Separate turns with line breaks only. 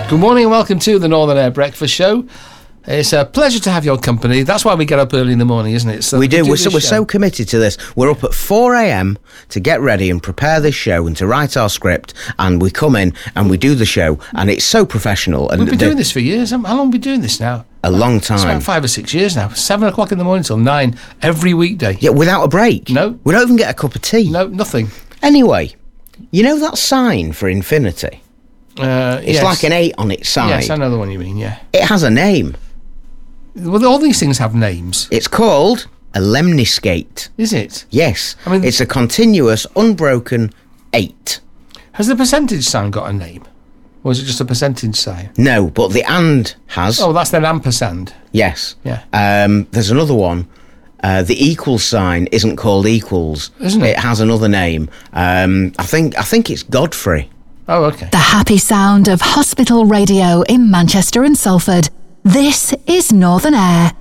Good morning and welcome to the Northern Air Breakfast Show. It's a pleasure to have your company. That's why we get up early in the morning, isn't it? So
we do. We're so committed to this. We're up at 4 a.m. to get ready and prepare this show and to write our script. And we come in and we do the show. And it's so professional. And
we've been doing this for years. How long have we been doing this now?
A long time.
It's about 5 or 6 years now. 7 o'clock in the morning till 9 every weekday.
Yeah, without a break.
No.
We don't even get a cup of tea.
No, nothing.
Anyway, you know that sign for infinity? It's
yes.
like an 8 on its side.
Yes, I know the one you mean, yeah.
It has a name.
Well, all these things have names.
It's called a lemniscate.
Is it?
Yes.
I mean,
it's a continuous, unbroken 8.
Has the percentage sign got a name? Or is it just a percentage sign?
No, but the and has.
Oh, that's an ampersand.
Yes.
Yeah.
There's another one. The equals sign isn't called equals.
Isn't it?
It has another name. I think it's Godfrey.
Oh, okay.
The happy sound of hospital radio in Manchester and Salford. This is Northern Air.